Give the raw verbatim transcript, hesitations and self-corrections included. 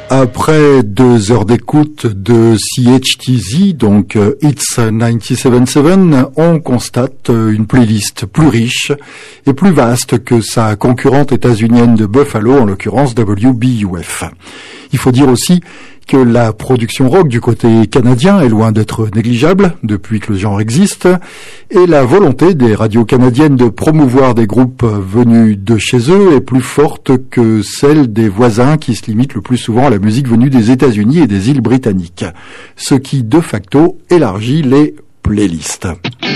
Après deux heures d'écoute de C H T Z, donc Hits quatre-vingt-dix-sept sept, on constate une playlist plus riche et plus vaste que sa concurrente états-unienne de Buffalo, en l'occurrence W B U F. Il faut dire aussi que la production rock du côté canadien est loin d'être négligeable depuis que le genre existe, et la volonté des radios canadiennes de promouvoir des groupes venus de chez eux est plus forte que celle des voisins qui se limitent le plus souvent à la musique venue des États-Unis et des îles britanniques, ce qui de facto élargit les playlists.